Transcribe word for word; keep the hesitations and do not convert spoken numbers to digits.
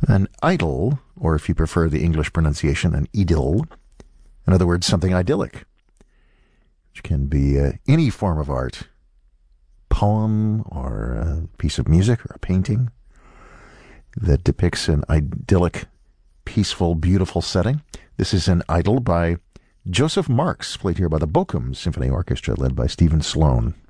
An idyll, or if you prefer the English pronunciation, an idyll, in other words, something idyllic, which can be uh, any form of art, poem or a piece of music or a painting that depicts an idyllic, peaceful, beautiful setting. This is an idyll by Joseph Marx, played here by the Bochum Symphony Orchestra, led by Stephen Sloan.